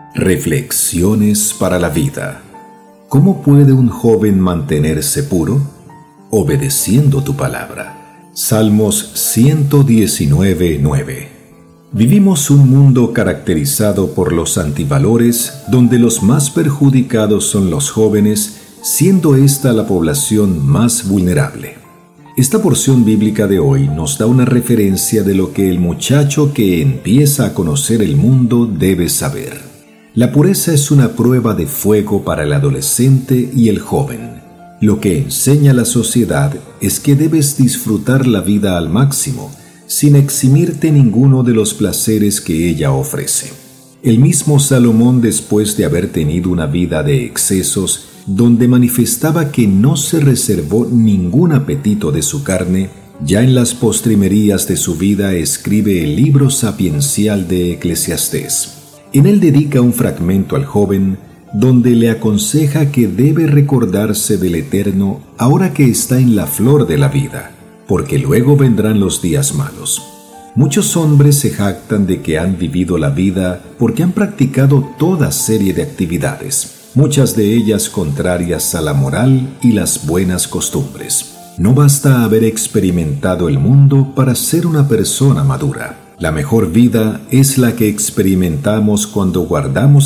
Reflexiones para la vida. ¿Cómo puede un joven mantenerse puro? Obedeciendo tu palabra. Salmos 119:9. Vivimos un mundo caracterizado por los antivalores, donde los más perjudicados son los jóvenes, siendo esta la población más vulnerable. Esta porción bíblica de hoy nos da una referencia de lo que el muchacho que empieza a conocer el mundo debe saber. La pureza es una prueba de fuego para el adolescente y el joven. Lo que enseña la sociedad es que debes disfrutar la vida al máximo, sin eximirte ninguno de los placeres que ella ofrece. El mismo Salomón, después de haber tenido una vida de excesos, donde manifestaba que no se reservó ningún apetito de su carne, ya en las postrimerías de su vida escribe el libro sapiencial de Eclesiastés. En él dedica un fragmento al joven, donde le aconseja que debe recordarse del Eterno ahora que está en la flor de la vida, porque luego vendrán los días malos. Muchos hombres se jactan de que han vivido la vida porque han practicado toda serie de actividades, muchas de ellas contrarias a la moral y las buenas costumbres. No basta haber experimentado el mundo para ser una persona madura. La mejor vida es la que experimentamos cuando guardamos